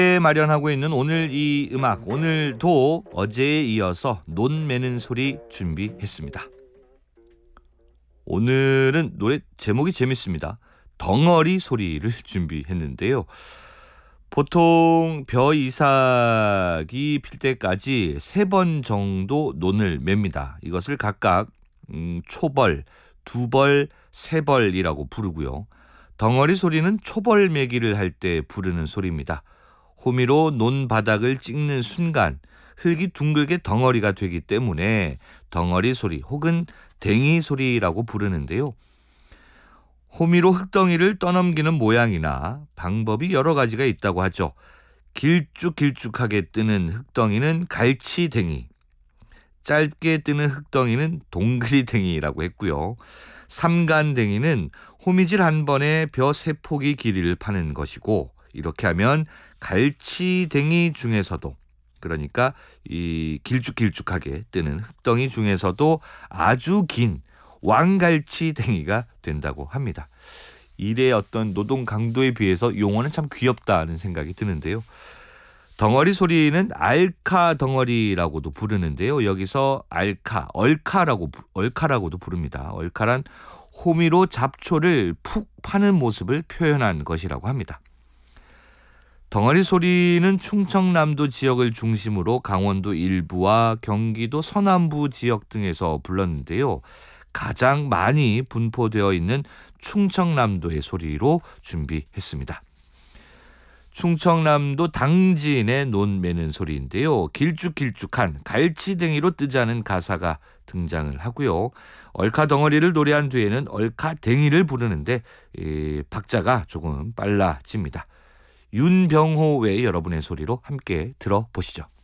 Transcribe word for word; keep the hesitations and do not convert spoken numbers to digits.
마련하고 있는 오늘 이 음악, 오늘도 어제에 이어서 논 매는 소리 준비했습니다. 오늘은 노래 제목이 재밌습니다. 덩어리 소리를 준비했는데요. 보통 벼 이삭이 필 때까지 세 번 정도 논을 맵니다. 이것을 각각 음, 초벌, 두벌, 세벌이라고 부르고요. 덩어리 소리는 초벌 매기를 할 때 부르는 소리입니다. 호미로 논 바닥을 찍는 순간 흙이 둥글게 덩어리가 되기 때문에 덩어리 소리 혹은 댕이 소리라고 부르는데요. 호미로 흙덩이를 떠넘기는 모양이나 방법이 여러 가지가 있다고 하죠. 길쭉길쭉하게 뜨는 흙덩이는 갈치댕이, 짧게 뜨는 흙덩이는 동그리댕이라고 했고요. 삼간댕이는 호미질 한 번에 벼 세 포기 길이를 파는 것이고, 이렇게 하면 갈치댕이 중에서도, 그러니까 이 길쭉길쭉하게 뜨는 흙덩이 중에서도 아주 긴 왕갈치댕이가 된다고 합니다. 일의 어떤 노동 강도에 비해서 용어는 참 귀엽다는 생각이 드는데요. 덩어리 소리는 알카 덩어리라고도 부르는데요. 여기서 알카, 얼카라고 얼카라고도 부릅니다. 얼카란 호미로 잡초를 푹 파는 모습을 표현한 것이라고 합니다. 덩어리 소리는 충청남도 지역을 중심으로 강원도 일부와 경기도 서남부 지역 등에서 불렀는데요. 가장 많이 분포되어 있는 충청남도의 소리로 준비했습니다. 충청남도 당진의 논 매는 소리인데요. 길쭉길쭉한 갈치댕이로 뜨자는 가사가 등장을 하고요. 얼카 덩어리를 노래한 뒤에는 얼카 댕이를 부르는데 이 박자가 조금 빨라집니다. 윤병호 외 여러분의 소리로 함께 들어보시죠.